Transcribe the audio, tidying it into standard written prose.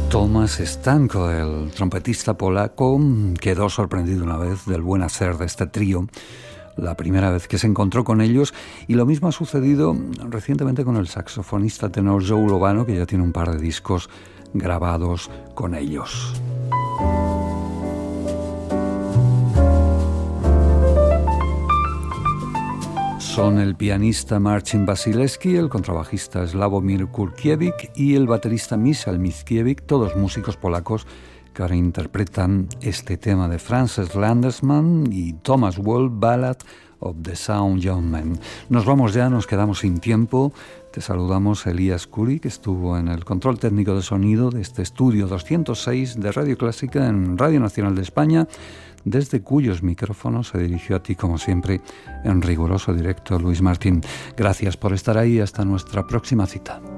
Tomasz Stanko, el trompetista polaco, quedó sorprendido una vez del buen hacer de este trío, la primera vez que se encontró con ellos, y lo mismo ha sucedido recientemente con el saxofonista tenor Joe Lovano, que ya tiene un par de discos grabados con ellos. Son el pianista Marcin Wasilewski, el contrabajista Sławomir Kurkiewicz y el baterista Michał Mickiewicz, todos músicos polacos que ahora interpretan este tema de Frances Landersman y Thomas Wolff, Ballad of the Sound Young Man. Nos vamos ya, nos quedamos sin tiempo. Te saludamos Elías Curi, que estuvo en el control técnico de sonido de este estudio 206 de Radio Clásica en Radio Nacional de España, desde cuyos micrófonos se dirigió a ti, como siempre, en riguroso directo Luis Martín. Gracias por estar ahí. Hasta nuestra próxima cita.